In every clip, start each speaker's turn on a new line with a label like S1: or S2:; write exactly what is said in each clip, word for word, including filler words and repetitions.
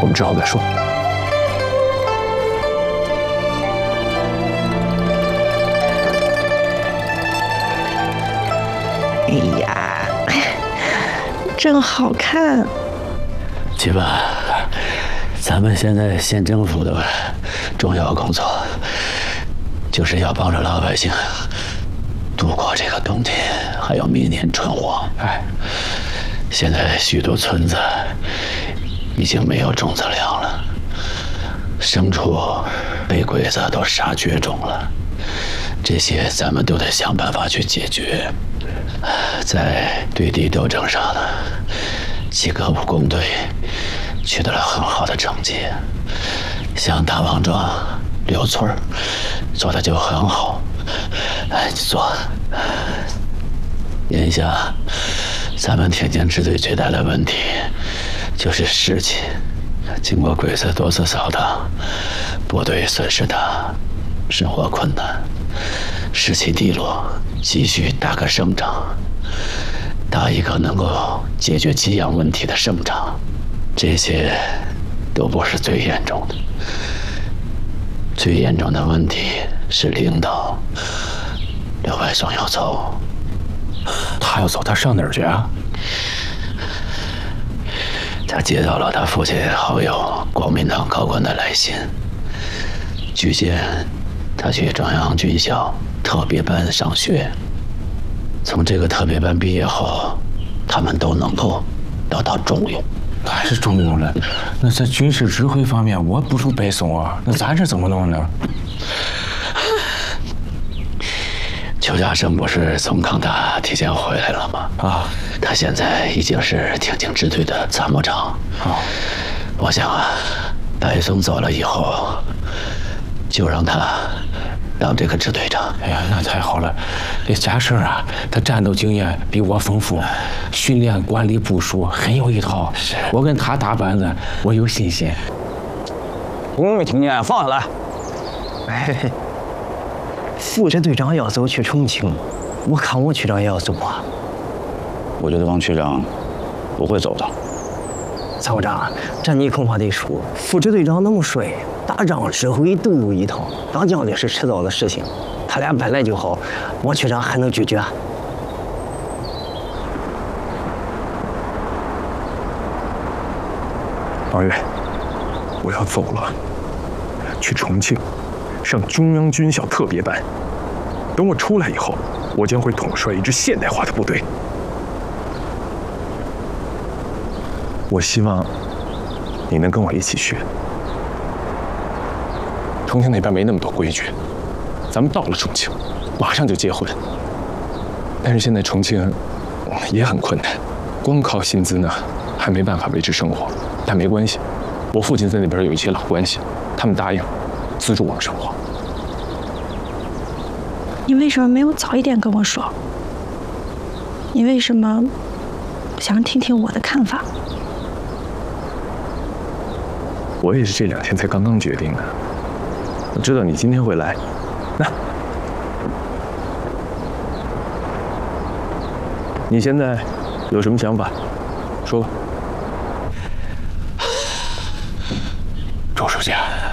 S1: 我们之后再说。
S2: 哎呀，真好看！
S3: 去吧，咱们现在县政府的重要工作，就是要帮着老百姓度过这个冬天，还有明年春荒。哎，现在许多村子已经没有种子粮了，牲畜被鬼子都杀绝种了，这些咱们都得想办法去解决。在对地斗争上呢，几个武工队取得了很好的成绩，像大王庄、刘村做的就很好。哎，你坐。眼下，咱们天津支队最大的问题就是士气。经过鬼子多次扫荡，部队损失大，生活困难，士气低落，急需打个胜仗，打一个能够解决给养问题的胜仗。这些都不是最严重的，最严重的问题是领导刘外松要走。
S1: 他要走，他上哪儿去啊？
S3: 他接到了他父亲好友国民党高官的来信，据悉他去中央军校特别班上学，从这个特别班毕业后，他们都能够得到重用。
S1: 还是重用了？那在军事指挥方面，我不如白松啊，那咱这怎么弄呢？
S3: 邱家胜不是从康大提前回来了吗？
S1: 啊，
S3: 他现在已经是天津支队的参谋长。
S1: 啊，
S3: 我想啊，白松走了以后，就让他当这个支队长。
S1: 哎呀，那太好了！这贾胜啊，他战斗经验比我丰富，训练、管理、部署很有一套。
S3: 是
S1: 我跟他打班子，我有信心。
S4: 我没听见，放下来。哎。副支队长要走去重庆，我看我区长也要走啊。
S5: 我觉得王区长不会走的。
S4: 参谋长，这你恐怕得说，副支队长那么帅，打仗指挥都有一套，当将领是迟早的事情。他俩本来就好，王区长还能拒绝？
S1: 王岳，我要走了，去重庆。上中央军校特别班，等我出来以后，我将会统帅一支现代化的部队。我希望你能跟我一起学。重庆那边没那么多规矩，咱们到了重庆，马上就结婚。但是现在重庆也很困难，光靠薪资呢，还没办法维持生活。但没关系，我父亲在那边有一些老关系，他们答应资助我们生活。
S6: 你为什么没有早一点跟我说？你为什么不想听听我的看法？
S1: 我也是这两天才刚刚决定的。我知道你今天会来，那你现在有什么想法？说吧。周书记，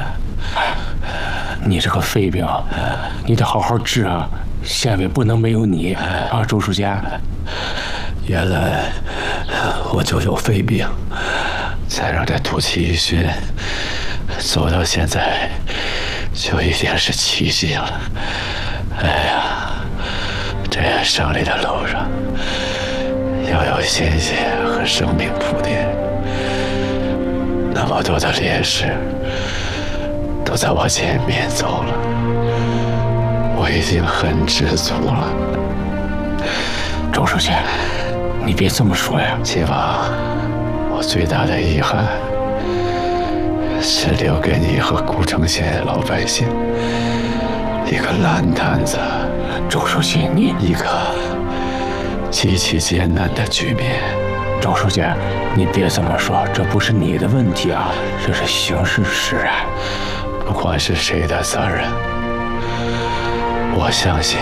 S1: 你这个肺病，你得好好治啊！县委不能没有你啊，周书记。
S3: 原来我就有肺病，才让这土气一熏，走到现在就已经是奇迹了。哎呀，这胜利的路上要有鲜血和生命铺垫，那么多的烈士都在我前面走了，我已经很知足了。
S1: 周书记，你别这么说呀。
S3: 七王，我最大的遗憾是留给你和古城县老百姓一个烂摊子。
S1: 周书记，你
S3: 一个极其艰难的局面。
S1: 周书记，你别这么说，这不是你的问题啊，这是形势使然。
S3: 不管是谁的责任，我相信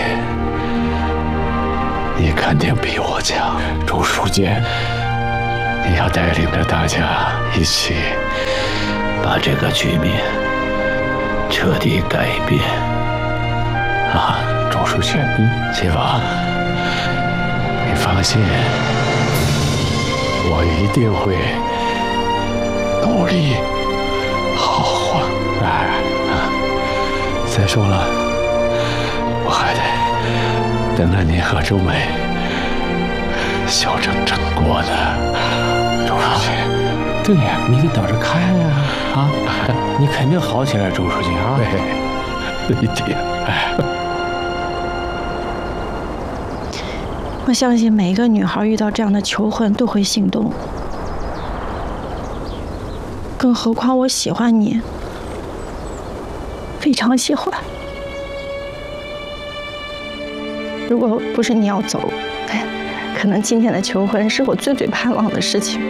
S3: 你肯定比我强。
S1: 周书记，
S3: 你要带领着大家一起把这个局面彻底改变。啊，
S1: 周书记，你
S3: 七宝，你放心，我一定会努力好活。哎啊，再说了，我还得等着你和周美修成正果呢。
S1: 周书记，
S3: 对呀，你得等着看呀！啊，你肯定好起来，周书记啊！
S1: 对，一定。
S3: 哎，
S6: 我相信每一个女孩遇到这样的求婚都会心动，更何况我喜欢你，非常喜欢。如果不是你要走，可能今天的求婚是我最最盼望的事情。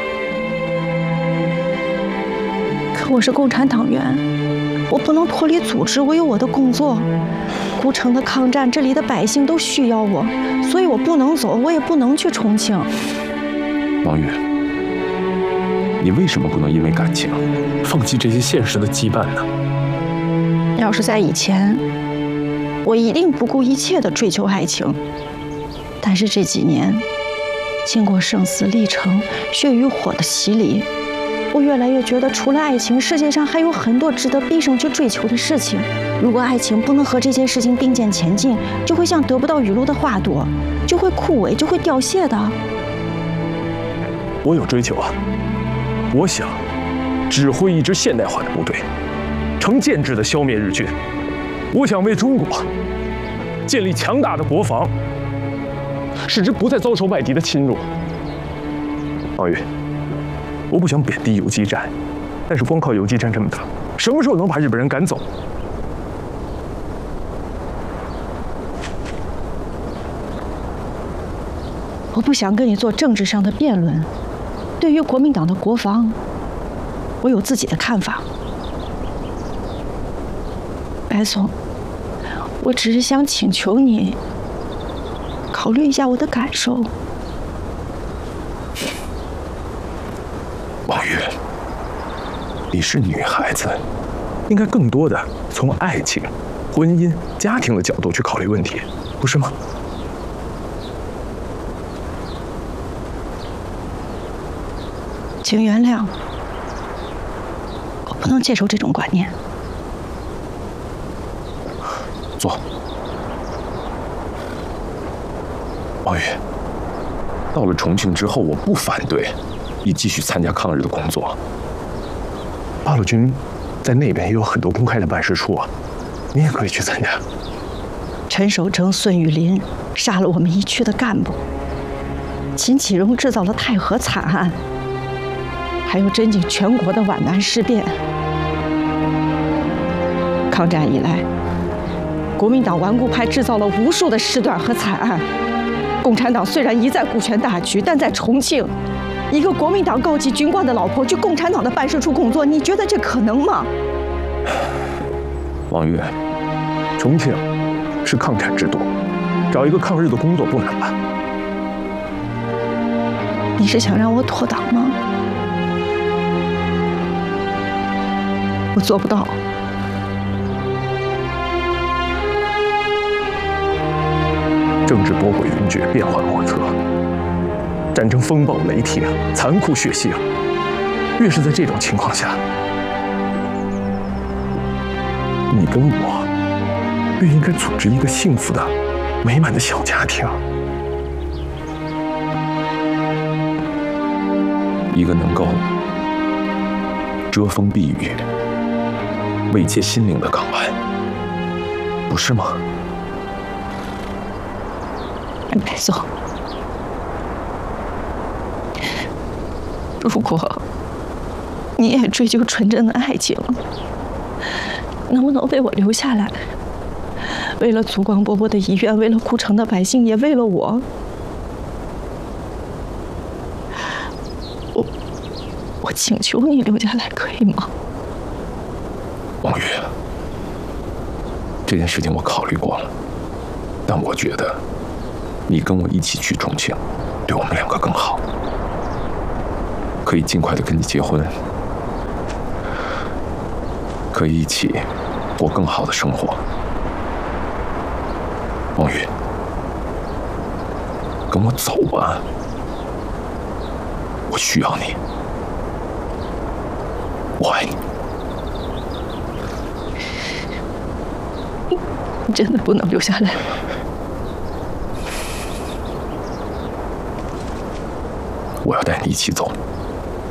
S6: 可我是共产党员，我不能脱离组织，我有我的工作。孤城的抗战，这里的百姓都需要我，所以我不能走，我也不能去重庆。
S1: 王宇，你为什么不能因为感情放弃这些现实的羁绊呢？
S6: 要是在以前，我一定不顾一切地追求爱情。但是这几年，经过生死历程、血与火的洗礼，我越来越觉得，除了爱情，世界上还有很多值得毕生去追求的事情。如果爱情不能和这些事情并肩前进，就会像得不到雨露的花朵，就会枯萎，就会凋谢的。
S1: 我有追求啊！我想指挥一支现代化的部队，成建制的消灭日军。我想为中国建立强大的国防，使之不再遭受外敌的侵入。王宇，我不想贬低游击战，但是光靠游击战这么打，什么时候能把日本人赶走？
S6: 我不想跟你做政治上的辩论。对于国民党的国防，我有自己的看法。白总，我只是想请求你考虑一下我的感受。
S1: 王宇，你是女孩子，应该更多的从爱情、婚姻、家庭的角度去考虑问题，不是吗？
S6: 请原谅，我不能接受这种观念。
S1: 坐。王宇，到了重庆之后，我不反对你继续参加抗日的工作。八路军在那边也有很多公开的办事处啊，你也可以去参加。
S6: 陈守正、孙玉林杀了我们一区的干部，秦启荣制造了太和惨案，还有震惊全国的皖南事变。抗战以来，国民党顽固派制造了无数的事端和惨案。共产党虽然一再顾全大局，但在重庆，一个国民党高级军官的老婆去共产党的办事处工作，你觉得这可能吗？
S1: 王玉，重庆是抗战之都，找一个抗日的工作不难吧？
S6: 你是想让我脱党吗？我做不到。
S1: 政治波诡云谲，变幻莫测，战争风暴雷霆，残酷血腥。越是在这种情况下，你跟我越应该组织一个幸福的、美满的小家庭，一个能够遮风避雨、慰藉心灵的港湾，不是吗？
S6: 白总，如果你也追求纯真的爱情，能不能为我留下来？为了祖光伯伯的遗愿，为了孤城的百姓，也为了我，我我请求你留下来，可以吗？
S1: 王宇，这件事情我考虑过了，但我觉得你跟我一起去重庆，对我们两个更好。可以尽快的跟你结婚， 可以一起过更好的生活。王宇，跟我走吧，我需要你，我爱你。
S6: 你真的不能留下来吗？
S1: 我要带你一起走。